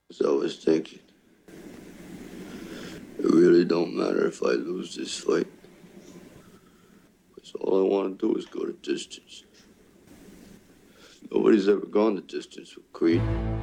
So I was thinking, it really don't matter if I lose this fight. Because all I want to do is go the distance. Nobody's ever gone the distance with Creed.